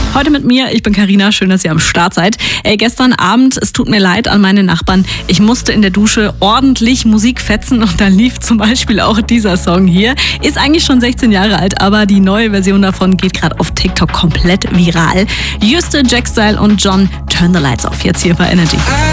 Heute mit mir, ich bin Carina, schön, dass ihr am Start seid. Gestern Abend, es tut mir leid an meine Nachbarn, ich musste in der Dusche ordentlich Musik fetzen und da lief zum Beispiel auch dieser Song hier. Ist eigentlich schon 16 Jahre alt, aber die neue Version davon geht gerade auf TikTok komplett viral. Juste, Jack Style und John, Turn the Lights Off jetzt hier bei Energy.